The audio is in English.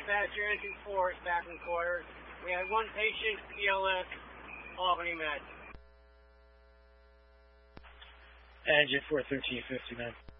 dispatcher, entry 4 is back in quarters. We have one patient, BLS, Albany Med. Engine 41359.